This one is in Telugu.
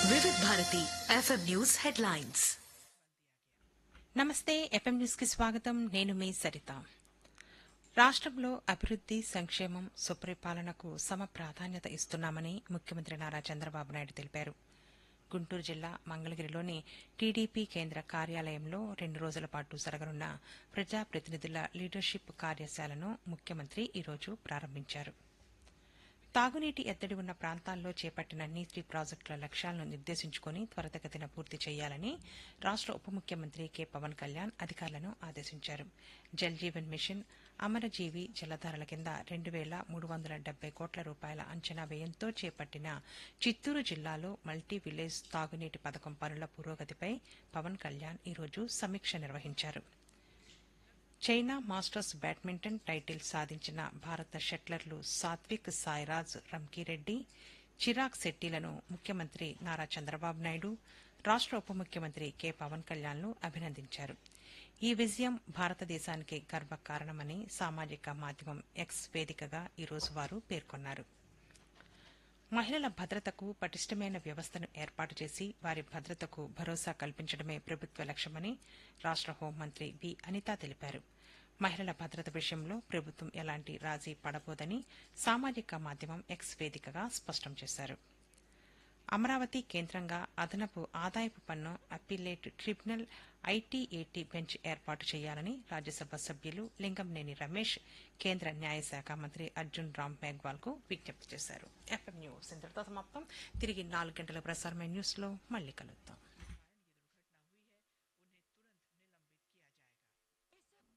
వివిధ భారతి ఎఫ్ఎం న్యూస్ హెడ్లైన్స్. నమస్తే. ఎఫ్ఎం న్యూస్ కి స్వాగతం. నేను మీ సరిత. రాష్ట్రంలో అభివృద్ది, సంక్షేమం, సుపరిపాలనకు సమ ప్రాధాన్యత ఇస్తున్నామని ముఖ్యమంత్రి నారా చంద్రబాబు నాయుడు తెలిపారు. గుంటూరు జిల్లా మంగళగిరిలోని టీడీపీ కేంద్ర కార్యాలయంలో 2 రోజుల పాటు జరగనున్న ప్రజాప్రతినిధుల లీడర్షిప్ కార్యశాలను ముఖ్యమంత్రి ఈరోజు ప్రారంభించారు. తాగునీటి ఎద్దడి ఉన్న ప్రాంతాల్లో చేపట్టిన నీటి ప్రాజెక్టుల లక్ష్యాలను నిర్దేశించుకుని త్వరితగతిన పూర్తి చేయాలని రాష్ట ఉప ముఖ్యమంత్రి కె పవన్ కళ్యాణ్ అధికారులను ఆదేశించారు. జల్ జీవన్ మిషన్, అమరజీవి జలధారల కింద 2,370 కోట్ల రూపాయల అంచనా వ్యయంతో చేపట్టిన చిత్తూరు జిల్లాలో మల్టీ విలేజ్ తాగునీటి పథకం పనుల పురోగతిపై పవన్ కళ్యాణ్ ఈరోజు సమీక్ష నిర్వహించారు. చైనా మాస్టర్స్ బ్యాడ్మింటన్ టైటిల్ సాధించిన భారత షట్లర్లు సాత్విక్ సాయిరాజ్ రంకిరెడ్డి, చిరాగ్ శెట్టిలను ముఖ్యమంత్రి నారా చంద్రబాబు నాయుడు, రాష్ట ఉప ముఖ్యమంత్రి కె పవన్ కళ్యాణ్లు అభినందించారు. ఈ విజయం భారతదేశానికి గర్వకారణమని సామాజిక మాధ్యమం ఎక్స్ వేదికగా ఈరోజు వారు పేర్కొన్నారు. మహిళల భద్రతకు పటిష్టమైన వ్యవస్థను ఏర్పాటు చేసి వారి భద్రతకు భరోసా కల్పించడమే ప్రభుత్వ లక్ష్యమని రాష్ట హోంమంత్రి వి అనిత తెలిపారు. మహిళల భద్రత విషయంలో ప్రభుత్వం ఎలాంటి రాజీ పడబోదని సామాజిక మాధ్యమం ఎక్స్ వేదికగా స్పష్టం చేశారు. అమరావతి కేంద్రంగా అదనపు ఆదాయపు పన్ను అప్పీలేట్ ట్రిబ్యునల్ ఐటీఏటీ బెంచ్ ఏర్పాటు చేయాలని రాజ్యసభ సభ్యులు లింగంనేని రమేష్ కేంద్ర న్యాయశాఖ మంత్రి అర్జున్ రామ్ మేఘ్వాల్ కు విజ్ఞప్తి చేశారు. ఎఫ్ఎం న్యూస్ ఇంతటితో సమాప్తం. తిరిగి 4 గంటల ప్రసారమైన న్యూస్ లో మళ్లీ కలుద్దాం.